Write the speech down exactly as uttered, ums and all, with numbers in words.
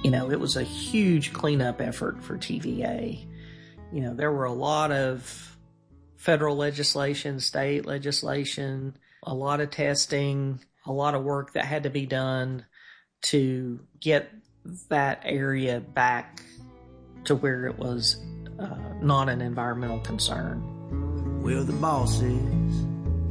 You know, it was a huge cleanup effort for T V A. You know, there were a lot of federal legislation, state legislation, a lot of testing, a lot of work that had to be done to get that area back to where it was uh, not an environmental concern. We're the bosses,